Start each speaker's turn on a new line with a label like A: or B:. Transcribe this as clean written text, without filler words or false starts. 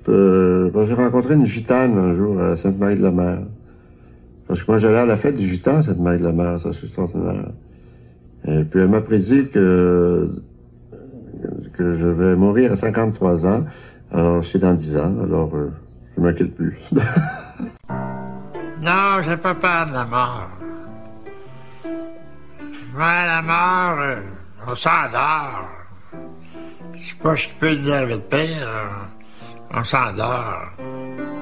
A: J'ai rencontré une gitane un jour à Sainte-Marie-de-la-Mer. Parce que moi, j'allais à la fête des gitans à Sainte-Marie-de-la-Mer, ça c'est extraordinaire. Et puis elle m'a prédit que je vais mourir à 53 ans. Alors, c'est dans 10 ans, alors je m'inquiète plus.
B: Non, j'ai pas peur de la mort. Mais la mort, on s'endort. Je sais pas ce qui peut nous arriver de pire. On s'endort.